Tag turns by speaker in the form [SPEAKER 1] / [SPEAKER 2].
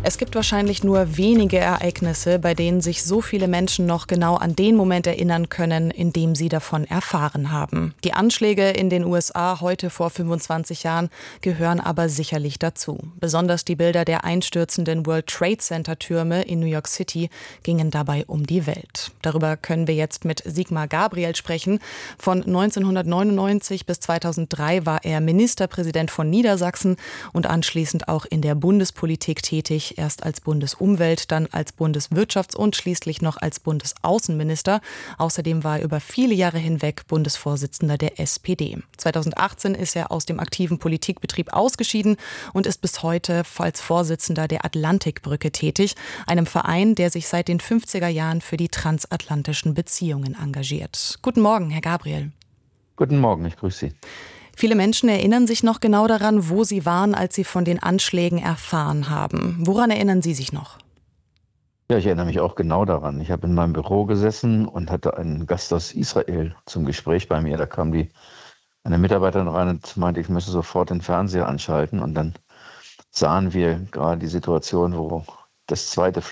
[SPEAKER 1] Es gibt wahrscheinlich nur wenige Ereignisse, bei denen sich so viele Menschen noch genau an den Moment erinnern können, in dem sie davon erfahren haben. Die Anschläge in den USA heute vor 25 Jahren gehören aber sicherlich dazu. Besonders die Bilder der einstürzenden World Trade Center Türme in New York City gingen dabei um die Welt. Darüber können wir jetzt mit Sigmar Gabriel sprechen. Von 1999 bis 2003 war er Ministerpräsident von Niedersachsen und anschließend auch in der Bundespolitik tätig. Erst als Bundesumwelt, dann als Bundeswirtschafts- und schließlich noch als Bundesaußenminister. Außerdem war er über viele Jahre hinweg Bundesvorsitzender der SPD. 2018 ist er aus dem aktiven Politikbetrieb ausgeschieden und ist bis heute als Vorsitzender der Atlantikbrücke tätig, einem Verein, der sich seit den 50er Jahren für die transatlantischen Beziehungen engagiert. Guten Morgen, Herr Gabriel.
[SPEAKER 2] Guten Morgen, ich grüße Sie.
[SPEAKER 1] Viele Menschen erinnern sich noch genau daran, wo sie waren, als sie von den Anschlägen erfahren haben. Woran erinnern Sie sich noch?
[SPEAKER 2] Ja, ich erinnere mich auch genau daran. Ich habe in meinem Büro gesessen und hatte einen Gast aus Israel zum Gespräch bei mir. Da kam eine Mitarbeiterin rein und meinte, ich müsse sofort den Fernseher anschalten. Und dann sahen wir gerade die Situation, wo das zweite